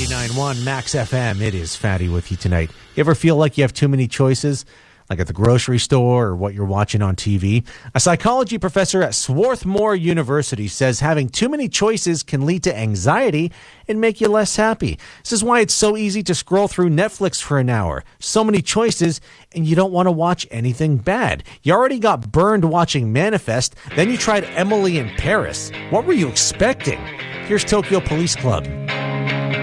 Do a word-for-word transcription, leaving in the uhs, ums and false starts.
ninety-nine point one Max F M. It is Fatty with you tonight. You ever feel like you have too many choices, like at the grocery store or what you're watching on T V? A psychology professor at Swarthmore University says having too many choices can lead to anxiety and make you less happy. This is why it's so easy to scroll through Netflix for an hour. So many choices, and you don't want to watch anything bad. You already got burned watching Manifest, then you tried Emily in Paris. What were you expecting? Here's Tokyo Police Club.